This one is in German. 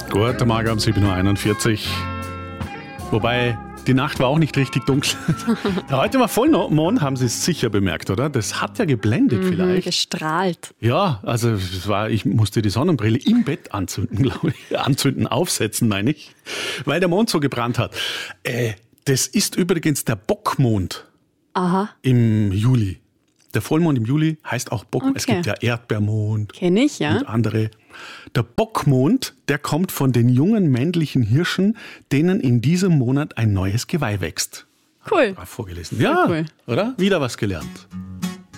Guten Morgen um 7.41 Uhr. Wobei, die Nacht war auch nicht richtig dunkel. Heute war Vollmond, haben Sie es sicher bemerkt, oder? Das hat ja geblendet vielleicht. Gestrahlt. Ja, also ich musste die Sonnenbrille im Bett anzünden, glaube ich. Aufsetzen, meine ich. Weil der Mond so gebrannt hat. Das ist übrigens der Bockmond. Aha. Im Juli. Der Vollmond im Juli heißt auch Bockmond. Okay. Es gibt ja Erdbeermond. Kenne ich, ja. Und andere. Der Bockmond, der kommt von den jungen männlichen Hirschen, denen in diesem Monat ein neues Geweih wächst. Cool. Vorgelesen. Ja, cool. Oder? Wieder was gelernt.